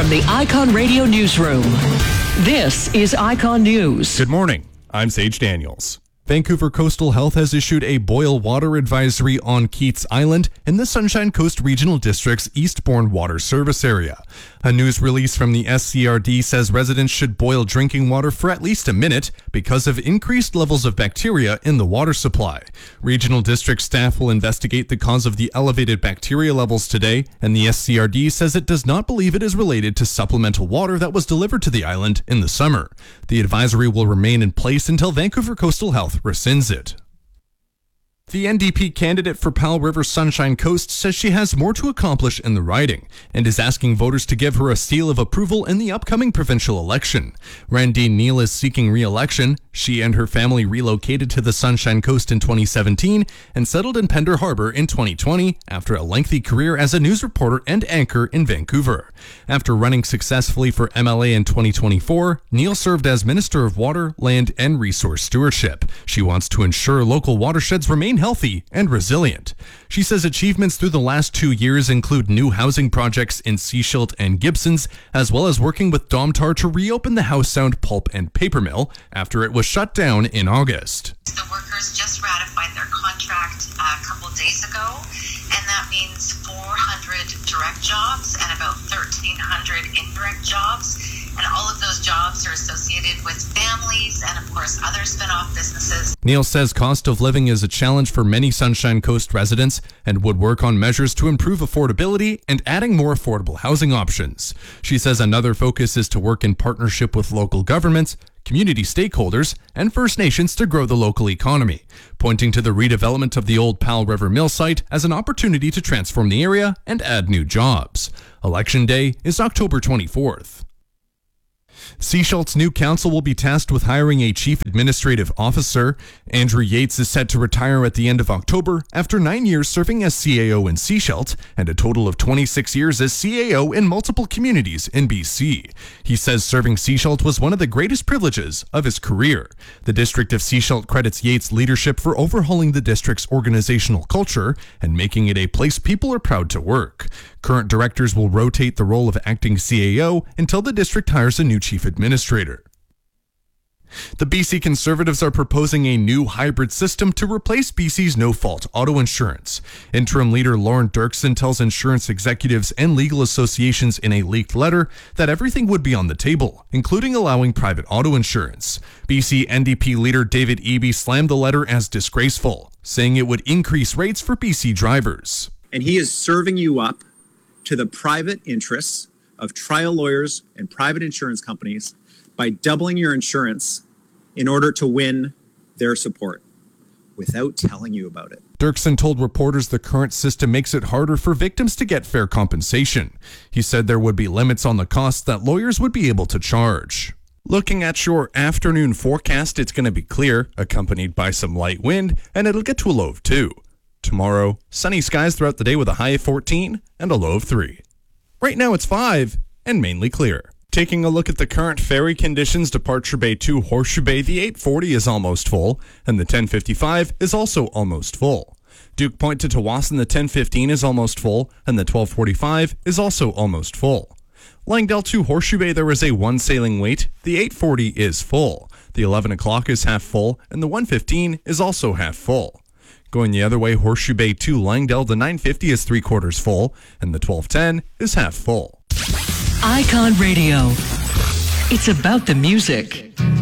from the Icon Radio Newsroom. This is Icon News. Good morning. I'm Sage Daniels. Vancouver Coastal Health has issued a boil water advisory on Keats Island in the Sunshine Coast Regional District's Eastbourne Water Service area. A news release from the SCRD says residents should boil drinking water for at least a minute because of increased levels of bacteria in the water supply. Regional District staff will investigate the cause of the elevated bacteria levels today, and the SCRD says it does not believe it is related to supplemental water that was delivered to the island in the summer. The advisory will remain in place until Vancouver Coastal Health rescinds it. The NDP candidate for Powell River Sunshine Coast says she has more to accomplish in the riding and is asking voters to give her a seal of approval in the upcoming provincial election. Randine Neal is seeking re-election. She and her family relocated to the Sunshine Coast in 2017 and settled in Pender Harbor in 2020 after a lengthy career as a news reporter and anchor in Vancouver. After running successfully for MLA in 2024, Neal served as Minister of Water, Land and Resource Stewardship. She wants to ensure local watersheds remain healthy and resilient. She says achievements through the last 2 years include new housing projects in Seashilt and Gibsons, as well as working with Domtar to reopen the House Sound pulp and paper mill after it was shut down in August. The workers just ratified their contract a couple days ago, and that means 400 direct jobs and about 1,300 indirect jobs. And all of those jobs are associated with families and, of course, other spin-off businesses. Neal says cost of living is a challenge for many Sunshine Coast residents and would work on measures to improve affordability and adding more affordable housing options. She says another focus is to work in partnership with local governments, community stakeholders, and First Nations to grow the local economy, pointing to the redevelopment of the old Powell River Mill site as an opportunity to transform the area and add new jobs. Election Day is October 24th. Seashilt's new council will be tasked with hiring a chief administrative officer. Andrew Yates is set to retire at the end of October after 9 years serving as CAO in Seashilt and a total of 26 years as CAO in multiple communities in BC. He says serving Seashilt was one of the greatest privileges of his career. The District of Seashilt credits Yates' leadership for overhauling the district's organizational culture and making it a place people are proud to work. Current directors will rotate the role of acting CAO until the district hires a new chief administrator. The BC Conservatives are proposing a new hybrid system to replace BC's no-fault auto insurance. Interim leader Lauren Dirksen tells insurance executives and legal associations in a leaked letter that everything would be on the table, including allowing private auto insurance. BC NDP leader David Eby slammed the letter as disgraceful, saying it would increase rates for BC drivers. And he is serving you up to the private interests of trial lawyers and private insurance companies by doubling your insurance in order to win their support without telling you about it. Dirksen told reporters the current system makes it harder for victims to get fair compensation. He said there would be limits on the costs that lawyers would be able to charge. Looking at your afternoon forecast, it's going to be clear, accompanied by some light wind, and it'll get to a low of 2. Tomorrow, sunny skies throughout the day with a high of 14 and a low of 3. Right now it's 5 and mainly clear. Taking a look at the current ferry conditions, Departure Bay to Horseshoe Bay, the 840 is almost full, and the 1055 is also almost full. Duke Point to Tawasin, the 1015 is almost full, and the 1245 is also almost full. Langdale to Horseshoe Bay, there is a 1 sailing wait, the 840 is full. The 11 o'clock is half full, and the 115 is also half full. Going the other way, Horseshoe Bay to Langdale, the 950 is 3/4 full, and the 1210 is half full. Icon Radio. It's about the music.